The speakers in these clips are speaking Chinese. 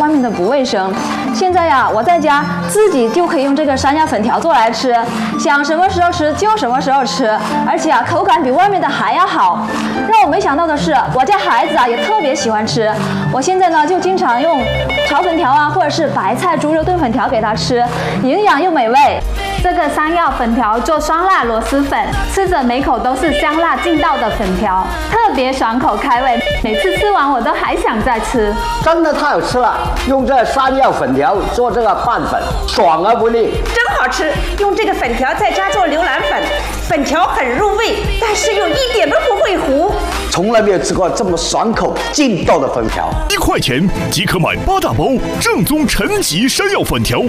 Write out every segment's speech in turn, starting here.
外面的不卫生。现在呀，我在家自己就可以用这个山药粉条做来吃，想什么时候吃就什么时候吃，而且啊，口感比外面的还要好。让我没想到的是，我家孩子啊也特别喜欢吃。我现在呢就经常用炒粉条啊，或者是白菜猪肉炖粉条给他吃，营养又美味。 这个山药粉条做酸辣螺蛳粉，吃着每口都是香辣劲道的粉条，特别爽口开胃，每次吃完我都还想再吃。 真的太好吃了！用这山药粉条做这个拌粉，爽而不腻， 真好吃！用这个粉条在家做牛腩粉，粉条很入味，但是又一点都不会糊。 从来没有吃过这么爽口劲道的粉条。 1块钱即可买8大包正宗陈记山药粉条。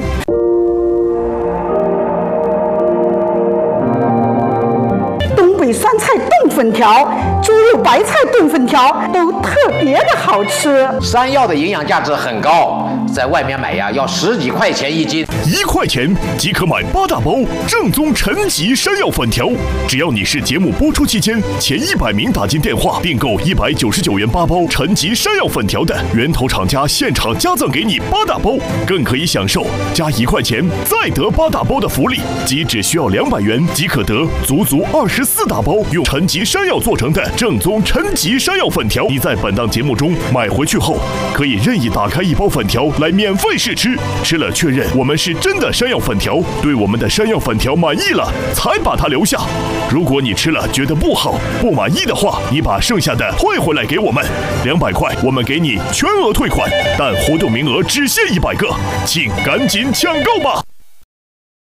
东北酸菜炖粉条、猪肉白菜炖粉条都特别的好吃。 山药的营养价值很高，在外面买呀要10几块钱1斤。 1块钱即可买8大包正宗陈记山药粉条。只要你是节目播出期间前100名打进电话订购199元8包陈记山药粉条的，源头厂家现场加赠给你8大包，更可以享受加1块钱再得8大包的福利，即只需要200元即可得足24大包用陈记山药做成的正宗陈记山药粉条。你在本档节目中买回去后，可以任意打开1包粉条来免费试吃，吃了确认我们是真的山药粉条，对我们的山药粉条满意了才把它留下。如果你吃了觉得不好不满意的话，你把剩下的退回来给我们，200块我们给你全额退款，但活动名额只限100个，请赶紧抢购吧。